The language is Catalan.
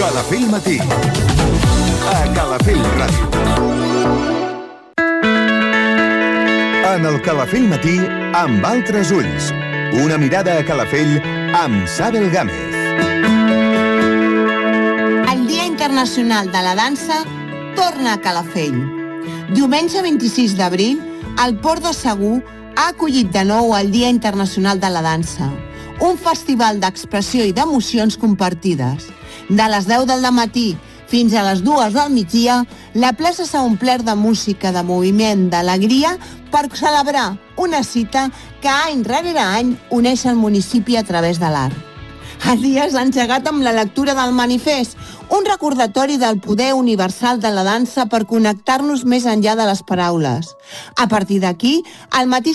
Calafell Matí. A Calafell Ràdio. En el Calafell Matí, amb altres ulls. Una mirada a Calafell amb Sabel Gámez. El Dia Internacional de la Dansa torna a Calafell. Diumenge 26 d'abril, el Port de Segur ha acollit de nou el Dia Internacional de la Dansa, un festival d'expressió i d'emocions compartides. De les 10 del matí fins a les 2 del migdia, la plaça s'ha omplert de música, de moviment, d'alegria per celebrar una cita que any rere any uneix el municipi a través de l'art. El dia s'ha engegat amb la lectura del manifest, un recordatori del poder universal de la dansa per connectar-nos més enllà de les paraules. A partir d'aquí, el matí